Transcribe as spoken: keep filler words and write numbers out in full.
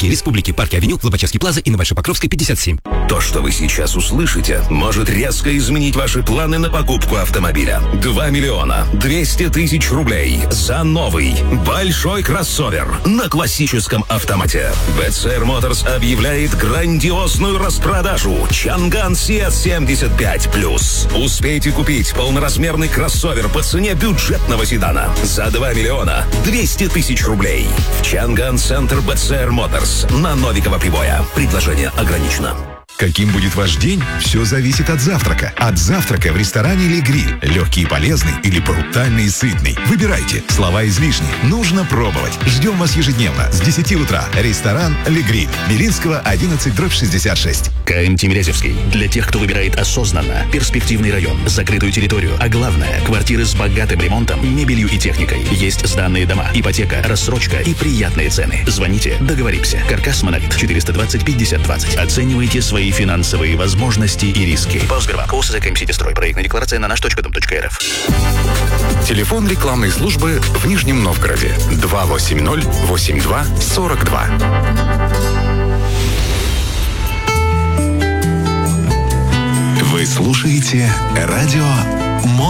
Парки Республики, Парки Авеню, Лобачевский Плаза и на Большой Покровской пятьдесят семь. То, что вы сейчас услышите, может резко изменить ваши планы на покупку автомобиля. два миллиона двести тысяч рублей за новый большой кроссовер на классическом автомате. би си ар Motors объявляет грандиозную распродажу Чанган си эс семьдесят пять плюс. Успейте купить полноразмерный кроссовер по цене бюджетного седана за два миллиона двести тысяч рублей. В Чанган Центр би си ар Motors на Новикова Прибоя. Предложение ограничено. Каким будет ваш день, все зависит от завтрака. От завтрака в ресторане «Ле Гриль». Легкий и полезный или брутальный и сытный. Выбирайте. Слова излишни. Нужно пробовать. Ждем вас ежедневно с десяти утра. Ресторан «Ле Гриль». Белинского, одиннадцать, дробь шестьдесят шесть. КМ Тимирязевский. Для тех, кто выбирает осознанно. Перспективный район, закрытую территорию. А главное, квартиры с богатым ремонтом, мебелью и техникой. Есть сданные дома, ипотека, рассрочка и приятные цены. Звоните, договоримся. Каркас Монолит. четыреста двадцать пятьдесят двадцать. Оценивайте свои финансовые возможности и риски. По Сбербанку ОСЗ Строй. Проектная декларация на наш точка дом точка эр эф. Телефон рекламной службы в Нижнем Новгороде. два восемь ноль восемь два сорок два. Вы слушаете радио МО.